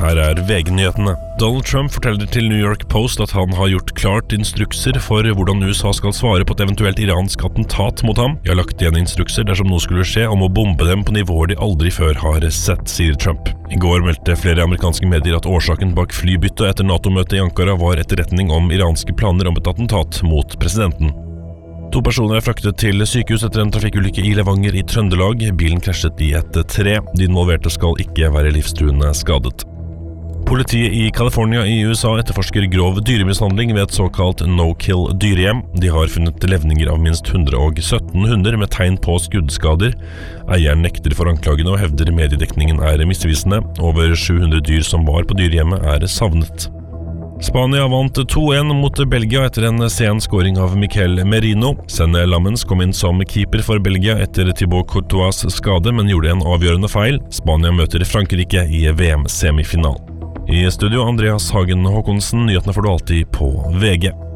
Her VG-nyhetene. Donald Trump forteller til New York Post at han har gjort klart instrukser for hvordan USA skal svare på et eventuelt iransk attentat mot ham. Jeg har lagt igjen instrukser dersom noe skulle skje om å bombe dem på nivåer de aldri før har sett, sier Trump. I går meldte flere amerikanske medier at årsaken bak flybyttet etter NATO-møtet i Ankara var etterretning om iranske planer om et attentat mot presidenten. 2 personer er fraktet til sykehus etter en trafikkulykke i Levanger i Trøndelag. Bilen krasjet i et tre. De involverte skal ikke være livstruende skadet. Politiet i California i USA etterforsker grov dyremishandling ved et såkalt no-kill dyrehjem. De har funnet levninger av minst 117 hunder med tegn på skuddskader. Eieren nekter for anklagene og hevder mediedekningen er misvisende. Over 700 dyr som var på dyrehjemmet er savnet. Spania vant 2-1 mot Belgia etter en sen scoring av Mikel Merino. Senne Lammens kom inn som keeper for Belgia etter Thibaut Courtois skade, men gjorde en avgjørende feil. Spania møter Frankrike i VM-semifinal. I studio Andreas Hagen Håkonsen, nyhetene får du alltid på VG.